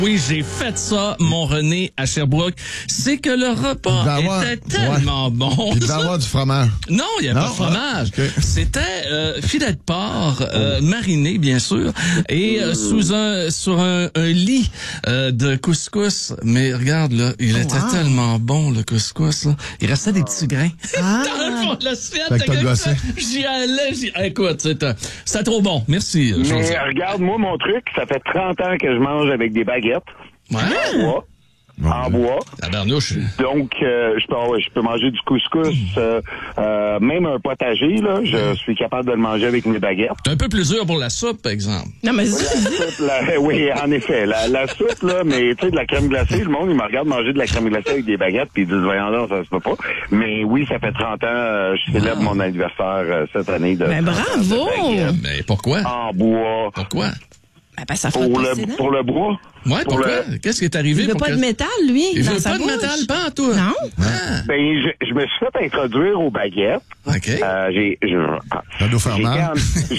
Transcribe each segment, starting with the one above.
Oui, j'ai fait ça, mon René, à Sherbrooke. C'est que le repas était tellement bon. Il devait avoir du fromage. Non, il n'y avait pas de fromage. Okay. C'était filet de porc mariné, bien sûr, et sur un lit de couscous. Mais regarde, là, il était tellement bon, le couscous. Là. Il restait des petits grains. Dans le fond de l'assiette. J'y allais. Écoute, c'était trop bon. Merci. Mais regarde, moi, mon truc, ça fait 30 ans que je mange avec des baguettes. Ouais. En bois. La bernouche. Donc, je peux manger du couscous, même un potager, là, je suis capable de le manger avec mes baguettes. C'est un peu plus dur pour la soupe, par exemple. Non, mais oui, en effet. La soupe, là, mais tu sais, de la crème glacée, le monde, il me regarde manger de la crème glacée avec des baguettes, puis ils disent, voyons là, ça se peut pas. Mais oui, ça fait 30 ans, je célèbre mon anniversaire cette année. Ben, bravo! Mais pourquoi? En bois. Pourquoi? Ben, ça pour le bois. Ouais, pourquoi? Qu'est-ce qui est arrivé? Il veut pas de métal, lui. Il veut pas de métal, pas en tout. Non? Ben, je me suis fait introduire aux baguettes. OK. Ça doit faire mal.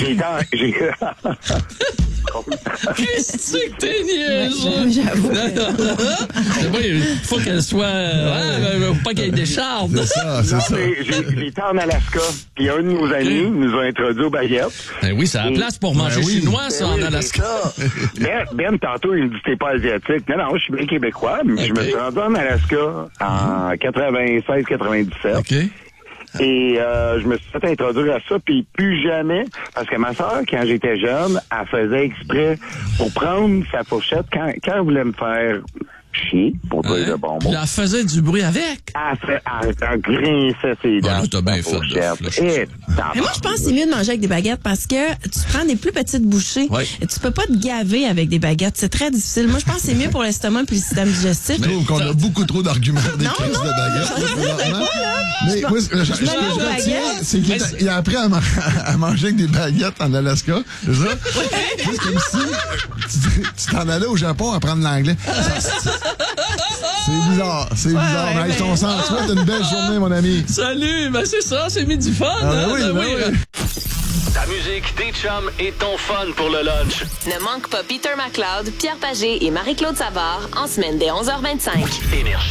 Qu'est-ce que t'es niaiseux? J'avoue. Il faut qu'elle soit... pas qu'elle décharge. C'est ça. J'étais en Alaska, puis un de nos amis nous a introduit aux baguettes. Ben oui, c'est la place pour manger chinois, ça, en Alaska. Ben, tantôt, il me dit t'es pas asiatique. Non, je suis bien québécois, mais je me suis rendu en Alaska en 96-97. OK. Et je me suis fait introduire à ça, puis plus jamais, parce que ma sœur, quand j'étais jeune, elle faisait exprès pour prendre sa fourchette, quand elle voulait me faire chier, pour dire le bon mot. Elle faisait du bruit avec. Elle grinçait ses dents. Là, t'as bien fait. Mais moi, je pense que c'est mieux de manger avec des baguettes parce que tu prends des plus petites bouchées. Ouais. Et tu peux pas te gaver avec des baguettes. C'est très difficile. Moi, je pense que c'est mieux pour l'estomac puis le système digestif. Je trouve qu'on a beaucoup trop d'arguments des crises de baguettes. Mais moi, ce que je retiens, c'est qu'il a appris à manger avec des baguettes en Alaska. C'est ça? C'est comme si tu t'en allais au Japon à apprendre l'anglais. C'est bizarre. Mais ils sont sans toi. T'as une belle journée, mon ami. Salut, ben c'est ça, c'est mis du fun. Oui. Ta musique, tes chums et ton fun pour le lunch. Ne manque pas Peter McLeod, Pierre Pagé et Marie-Claude Savard en semaine dès 11h25. Énergie.